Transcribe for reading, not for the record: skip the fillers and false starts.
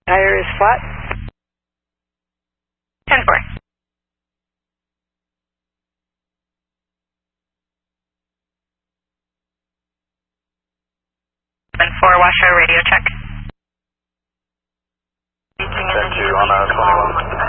Tire is flat. 10-4. 7-4, washer radio check. 10-2 on 21.